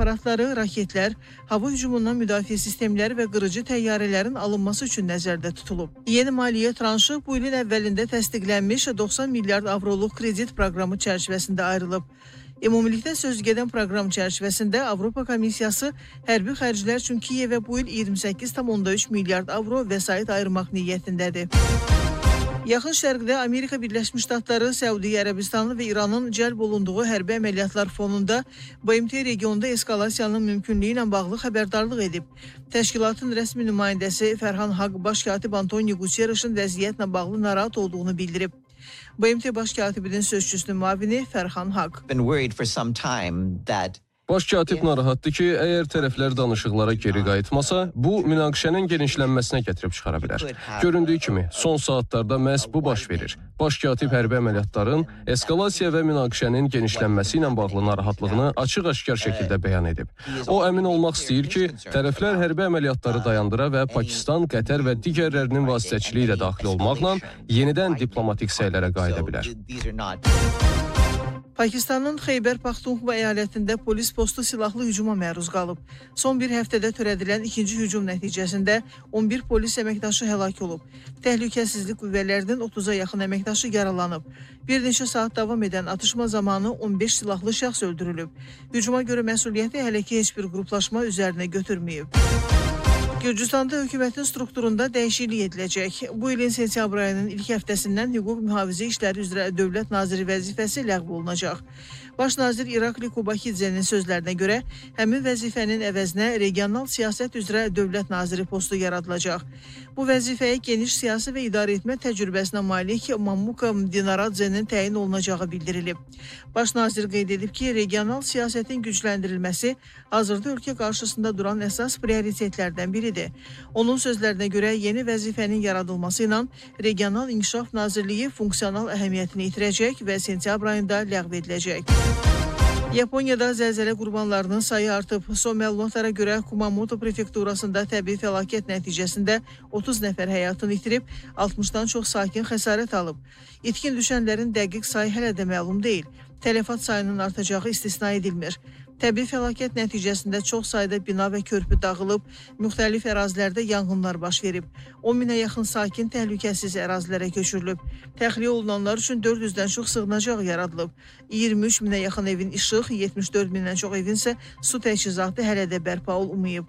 aparatları, raketlər, hava hücumundan müdafiə sistemləri və qırıcı təyyarələrin alınması üçün nəzərdə tutulub. Yeni maliyyə tranşı bu ilin əvvəlində təsdiqlənmiş 90 milyard avroluq kredit proqramı çərçivəsində ayrılıb. Ümumilikdə sözügedən proqram çərçivəsində Avropa Komissiyası hərbi xərclər üçün Kiyevə bu il 28,3 milyard avro vəsait ayırmaq niyyətindədir. Yaxın Şərqdə Amerika Birləşmiş Ştatları, Səudiyyə Ərəbistanı və İranın cəlb olunduğu hərbi əməliyyatlar fonunda BMT regionunda eskalasiyanın mümkünlüyü ilə bağlı xəbərdarlıq edib. Təşkilatın rəsmi nümayəndəsi Fərhan Haq baş katib Antonio Guterres'in vəziyyətlə bağlı narahat olduğunu bildirib. BMT baş katibinin sözçüsünün müavini Fərhan Haq. Baş katib narahatdır ki, əgər tərəflər danışıqlara geri qayıtmasa, bu münaqişənin genişlənməsinə gətirib çıxara bilər. Göründüyü kimi, son saatlarda məhz bu baş verir. Baş katib hərbi əməliyyatların eskalasiya və münaqişənin genişlənməsi ilə bağlı narahatlığını açıq-aşkar şəkildə bəyan edib. O, əmin olmaq istəyir ki, tərəflər hərbi əməliyyatları dayandıra və Pakistan, Qətər və digərlərinin vasitəçiliyi ilə daxil olmaqla yenidən diplomatik səylərə qayıda bilər. Pakistanın Xeybər Paxtunxva əyalətində polis postu silahlı hücuma məruz qalıb. Son bir həftədə törədilən ikinci hücum nəticəsində 11 polis əməkdaşı həlak olub. Təhlükəsizlik qüvvələrinin 30-a yaxın əməkdaşı yaralanıb. Bir neçə saat davam edən atışma zamanı 15 silahlı şəxs öldürülüb. Hücuma görə məsuliyyəti hələ ki heç bir qruplaşma üzərinə götürməyib. Gürcüstanda hökumətin strukturunda dəyişiklik ediləcək. Bu ilin sentyabr ayının ilk həftəsindən hüquq mühafizə işləri üzrə dövlət naziri vəzifəsi ləğv olunacaq. Baş nazir İrakli Kubakidze'nin sözlərinə görə həmin vəzifənin əvəzinə regional siyasət üzrə dövlət naziri postu yaradılacaq. Bu vəzifəyə geniş siyasi və idarə etmə təcrübəsinə malik Mamuka Dinaradze'nin təyin olunacağı bildirilib. Baş nazir qeyd edib ki, regional siyasətin gücləndirilməsi hazırda ölkə qarşısında duran əsas prioritetlərdən biridir. Onun sözlərinə görə yeni vəzifənin yaradılması ilə Regional İnkişaf Nazirliyi funksional əhəmiyyətini itirəcək və sentyabr ayında ləğv ediləcək. Yaponiyada zəlzələ qurbanlarının sayı artıb. Son məlumatlara görə Kumamoto prefekturasında təbii fəlakət nəticəsində 30 nəfər həyatını itirib, 60-dan çox sakin xəsarət alıb. İtkin düşənlərin dəqiq sayı hələ də məlum deyil. Tələfat sayının artacağı istisna edilmir. Təbii fəlakət nəticəsində çox sayda bina və körpü dağılıb, müxtəlif ərazilərdə yanğınlar baş verib. 10 minə yaxın sakin təhlükəsiz ərazilərə köçürülüb. Təxliyə olunanlar üçün 400-dən çox sığınacaq yaradılıb. 23 minə yaxın evin işıq, 74 mindən çox evin isə su təchizatı hələ də bərpa olunmayıb.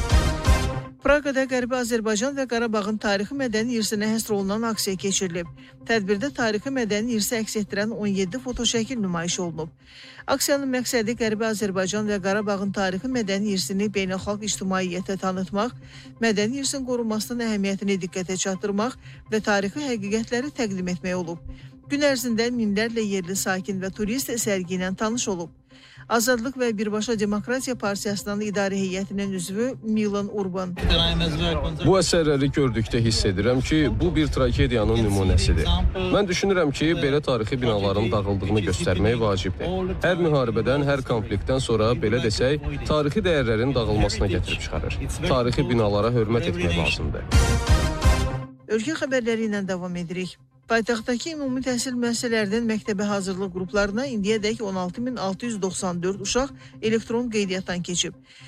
Praqada Qərbi Azərbaycan və Qarabağın tarixi mədəni irsinə həsr olunan aksiya keçirilib. Tədbirdə tarixi mədəni irsi əks etdirən 17 fotoşəkil nümayiş olunub. Aksiyanın məqsədi Qərbi Azərbaycan və Qarabağın tarixi mədəni irsini beynəlxalq ictimaiyyətə tanıtmaq, mədəni irsin qorunmasının əhəmiyyətini diqqətə çatdırmaq və tarixi həqiqətləri təqdim etmək olub. Gün ərzində minlərlə yerli sakin və turist sərgi ilə tanış olub. Azadlıq və Birbaşa Demokratiya Partiyasının idarə heyətinin üzvü Milan Urban. Bu əsərləri gördükdə hiss edirəm ki, bu bir tragediyanın nümunəsidir. Mən düşünürəm ki, belə tarixi binaların dağıldığını göstərmək vacibdir. Hər müharibədən, hər konfliktdən sonra, belə desək, tarixi dəyərlərin dağılmasına gətirib çıxarır. Tarixi binalara hörmət etmək lazımdır. Ölkə xəbərləri ilə davam edirik. Paytaxtdakı ümumi təhsil müəssisələrinin məktəbə hazırlıq qruplarına indiyədək 16.694 uşaq elektron qeydiyyatdan keçib.